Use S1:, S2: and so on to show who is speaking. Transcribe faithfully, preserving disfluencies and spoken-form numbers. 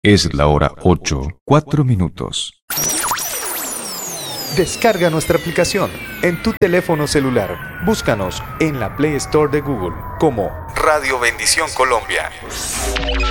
S1: Es la hora ocho, cuatro minutos.
S2: Descarga nuestra aplicación en tu teléfono celular. Búscanos en la Play Store de Google como Radio Bendición Colombia.